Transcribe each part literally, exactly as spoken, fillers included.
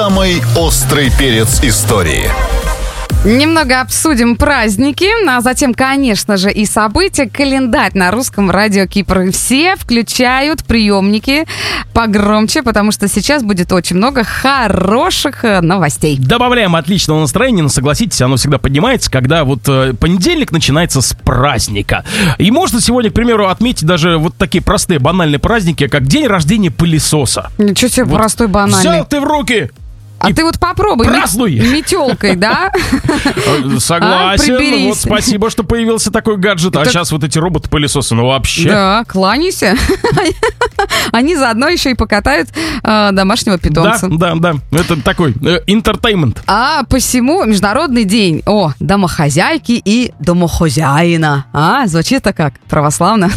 Самый острый перец истории. Немного обсудим праздники, а затем, конечно же, и события. Календарь на русском радио Кипр. Все включают приемники погромче, потому что сейчас будет очень много хороших новостей. Добавляем отличного настроения, но согласитесь, оно всегда поднимается, когда вот э, понедельник начинается с праздника. И можно сегодня, к примеру, отметить даже вот такие простые банальные праздники, как день рождения пылесоса. Ничего себе, Вот простой, банальный. Взял ты в руки. А ты вот попробуй празднуй. метелкой, да? Согласен. А, приберись. Вот спасибо, что появился такой гаджет. А Так- сейчас вот эти роботы-пылесосы, ну вообще. Да, кланяйся. Они заодно еще и покатают э, домашнего Да, питомца. да, да. Это такой интертеймент. А посему Международный день о домохозяйки и домохозяина. А, звучит-то как православно.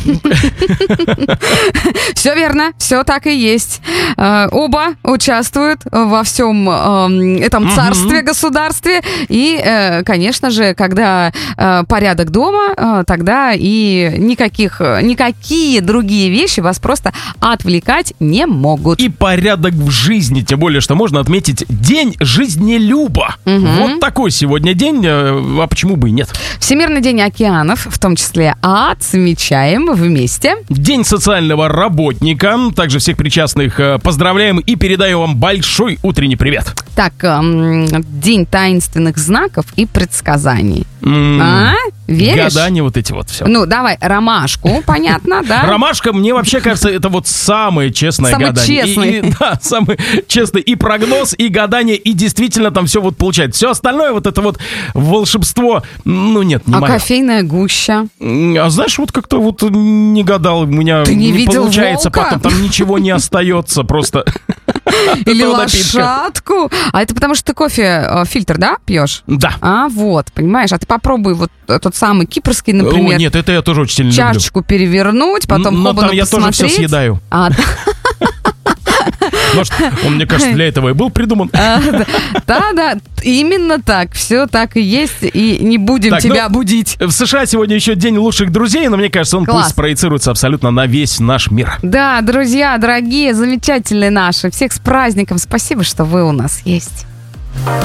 Все верно, все так и есть. Э, Оба участвуют во всем э, этом царстве, государстве. И, э, конечно же, когда э, порядок дома, э, тогда и никаких, никакие другие вещи вас просто отвлекать не могут. И порядок в жизни, тем более, что можно отметить День жизнелюба. Вот такой сегодня день, э, а почему бы и нет? Всемирный день океанов, в том числе, отмечаем вместе. День социального работника. Также всех причастных э, поздравляем и передаем вам большой утренний привет. Так, эм, день таинственных знаков и предсказаний. М, А? Веришь? Гадания вот эти вот все. Ну, давай, ромашку, понятно, да? Ромашка, мне вообще кажется, это вот самое честное Самый гадание. И- честный. и- да, самый честный и прогноз, и гадание, и действительно там все вот получается. Все остальное, вот это вот волшебство, ну нет, не А мое. кофейная гуща? М, А знаешь, вот как-то вот не гадал, у меня Ты не видел получается, волка? потом там ничего не остается, просто... от Или этого напитка. лошадку? А это потому что ты кофе, э, фильтр, да, пьешь? Да. А, вот, понимаешь, а ты попробуй вот тот самый кипрский, например, О, нет, это я тоже очень сильно люблю. чашечку перевернуть, потом Но хобану там я тоже все посмотреть. съедаю. А, да. Может, он, мне кажется, для этого и был придуман. А, да. Да-да, именно так, все так и есть, и не будем Так, тебя ну, будить. В США сегодня еще день лучших друзей, но мне кажется, он Класс. пусть проецируется абсолютно на весь наш мир. Да, друзья, дорогие, замечательные наши, всех с праздником, спасибо, что вы у нас есть.